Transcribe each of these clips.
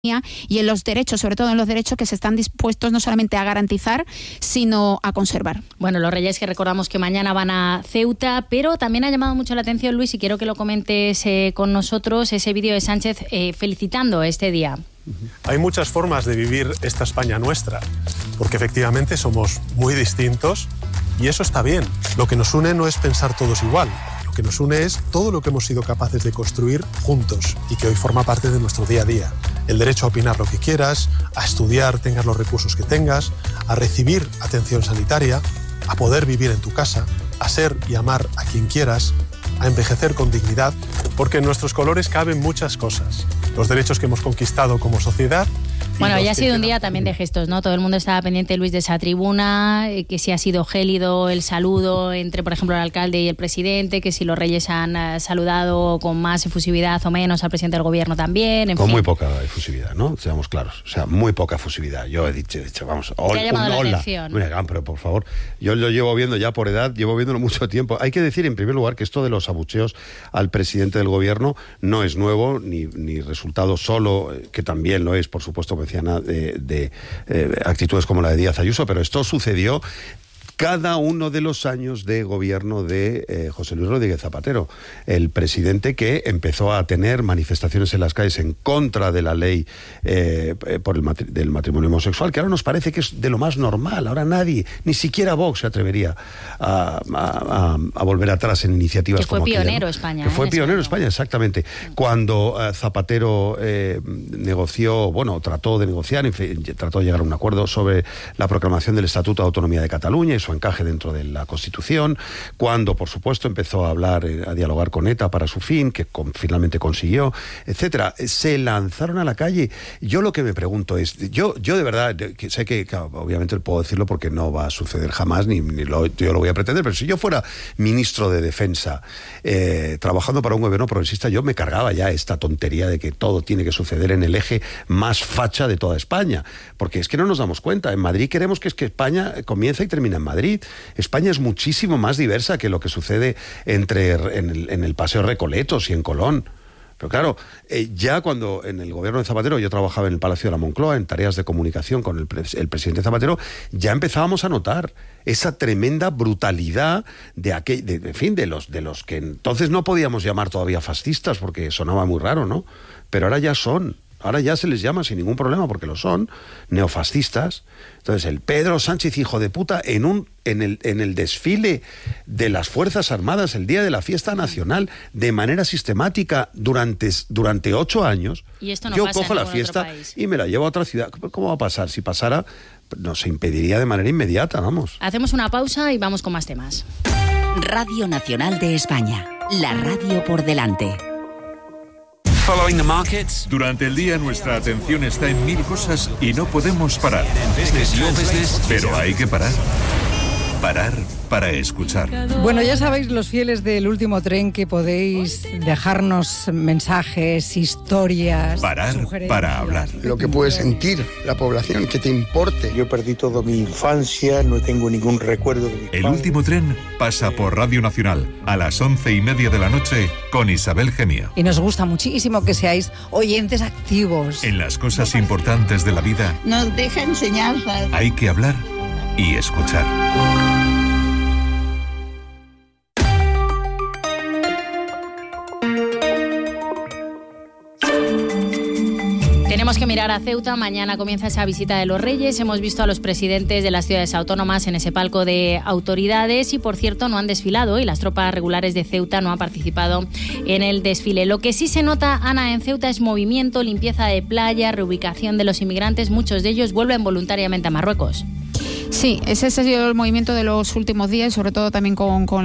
y en los derechos, sobre todo en los derechos que se están dispuestos no solamente a garantizar, sino a conservar. Bueno, los Reyes, que recordamos que mañana van a Ceuta, pero también ha llamado mucho la atención, Luis, y quiero que lo comentes con nosotros, ese vídeo de Sánchez felicitando este día. Hay muchas formas de vivir esta España nuestra, porque efectivamente somos muy distintos y eso está bien. Lo que nos une no es pensar todos igual. Lo que nos une es todo lo que hemos sido capaces de construir juntos y que hoy forma parte de nuestro día a día. El derecho a opinar lo que quieras, a estudiar, tengas los recursos que tengas, a recibir atención sanitaria, a poder vivir en tu casa, a ser y amar a quien quieras, a envejecer con dignidad, porque en nuestros colores caben muchas cosas. Los derechos que hemos conquistado como sociedad. Bueno, ya ha sido un día también de gestos, ¿no? Todo el mundo estaba pendiente, Luis, de esa tribuna, que si ha sido gélido el saludo entre, por ejemplo, el alcalde y el presidente, que si los Reyes han saludado con más efusividad o menos al presidente del gobierno también, en con fin. Muy poca efusividad, ¿no? Seamos claros. O sea, muy poca efusividad. Yo he dicho vamos, ¿Te ha llamado la atención? Mira, pero por favor, yo lo llevo viendo ya por edad, llevo viéndolo mucho tiempo. Hay que decir, en primer lugar, que esto de los abucheos al presidente del gobierno no es nuevo, ni resultado solo, que también lo es, por supuesto, menciona de actitudes como la de Díaz Ayuso, pero esto sucedió cada uno de los años de gobierno de José Luis Rodríguez Zapatero, el presidente que empezó a tener manifestaciones en las calles en contra de la ley del matrimonio homosexual, que ahora nos parece que es de lo más normal. Ahora nadie, ni siquiera Vox se atrevería a volver atrás en iniciativas como aquella. Que fue pionero España. Que fue pionero España, exactamente. Cuando Zapatero trató de negociar, en fin, trató de llegar a un acuerdo sobre la proclamación del Estatuto de Autonomía de Cataluña y su encaje dentro de la Constitución, cuando, por supuesto, empezó a hablar, a dialogar con ETA para su fin, que finalmente consiguió, etcétera. Se lanzaron a la calle. Yo lo que me pregunto es, yo de verdad, sé que obviamente puedo decirlo porque no va a suceder jamás, yo lo voy a pretender, pero si yo fuera ministro de Defensa, trabajando para un gobierno progresista, yo me cargaba ya esta tontería de que todo tiene que suceder en el eje más facha de toda España, porque es que no nos damos cuenta. En Madrid queremos que España comienza y termina en Madrid. España es muchísimo más diversa que lo que sucede en el Paseo Recoletos y en Colón. Pero claro, ya cuando en el gobierno de Zapatero yo trabajaba en el Palacio de la Moncloa en tareas de comunicación con el presidente Zapatero, ya empezábamos a notar esa tremenda brutalidad de los que entonces no podíamos llamar todavía fascistas porque sonaba muy raro, ¿no? Pero ahora ya son. Ahora ya se les llama sin ningún problema porque lo son, neofascistas. Entonces el Pedro Sánchez, hijo de puta, en el desfile de las Fuerzas Armadas, el día de la fiesta nacional, de manera sistemática durante 8 años, y esto no yo pasa cojo en la ningún fiesta otro país. Y me la llevo a otra ciudad. ¿Cómo va a pasar? Si pasara, nos impediría de manera inmediata, vamos. Hacemos una pausa y vamos con más temas. Radio Nacional de España, la radio por delante. Durante el día nuestra atención está en 1000 cosas y no podemos parar. Pero hay que parar. Parar para escuchar. Bueno, ya sabéis, los fieles del Último Tren, que podéis dejarnos mensajes, historias, Parar para hablar. Lo que puede sentir la población, que te importe. Yo perdí toda mi infancia, no tengo ningún recuerdo de mi El Último Tren pasa por Radio Nacional a las 11:30 de la noche con Isabel Gemio. Y nos gusta muchísimo que seáis oyentes activos. En las cosas importantes de la vida nos deja enseñanzas. Hay que hablar y escuchar. Tenemos que mirar a Ceuta. Mañana comienza esa visita de los Reyes. Hemos visto a los presidentes de las ciudades autónomas en ese palco de autoridades y, por cierto, no han desfilado y las tropas regulares de Ceuta no han participado en el desfile. Lo que sí se nota, Ana, en Ceuta es movimiento, limpieza de playa, reubicación de los inmigrantes. Muchos de ellos vuelven voluntariamente a Marruecos. Sí, ese ha sido el movimiento de los últimos días, sobre todo también con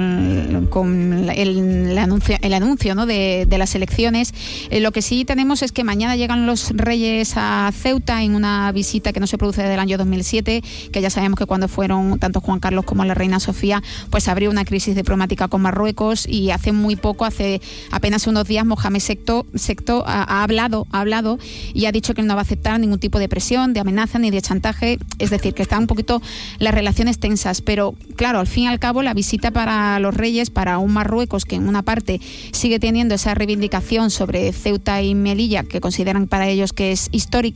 el anuncio, ¿no?, de las elecciones. Lo que sí tenemos es que mañana llegan los Reyes a Ceuta en una visita que no se produce desde el año 2007, que ya sabemos que cuando fueron tanto Juan Carlos como la reina Sofía, pues abrió una crisis diplomática con Marruecos, y hace muy poco, hace apenas unos días, Mohamed VI ha hablado y ha dicho que no va a aceptar ningún tipo de presión, de amenaza ni de chantaje, es decir, que está un poquito las relaciones tensas. Pero claro, al fin y al cabo, la visita para los Reyes, para un Marruecos que en una parte sigue teniendo esa reivindicación sobre Ceuta y Melilla, que consideran para ellos que es histórica,